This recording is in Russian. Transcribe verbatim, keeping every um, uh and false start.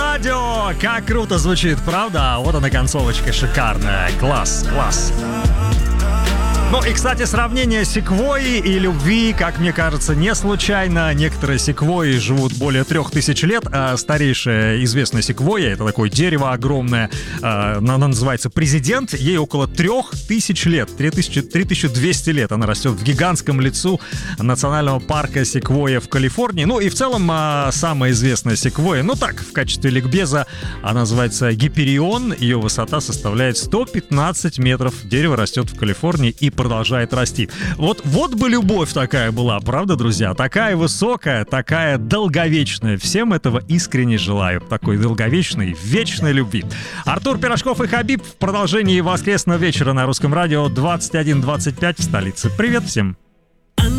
радио! Как круто звучит, правда? Вот она, концовочка шикарная. Класс, класс. Ну и, кстати, сравнение секвойи и любви, как мне кажется, не случайно. Некоторые секвойи живут более трех тысяч лет, а старейшая известная секвойя, это такое дерево огромное, она называется президент, ей около трех тысяч лет, три тысячи двести лет. Она растет в гигантском лесу национального парка Секвойя в Калифорнии. Ну и в целом самая известная секвойя, ну так, в качестве ликбеза, она называется Гиперион, ее высота составляет сто пятнадцать метров. Дерево растет в Калифорнии и продолжает расти. Вот, вот бы любовь такая была, правда, друзья? Такая высокая, такая долговечная. Всем этого искренне желаю. Такой долговечной, вечной любви. Артур Пирожков и Хабиб в продолжении воскресного вечера на Русском радио двадцать один двадцать пять в столице. Привет всем!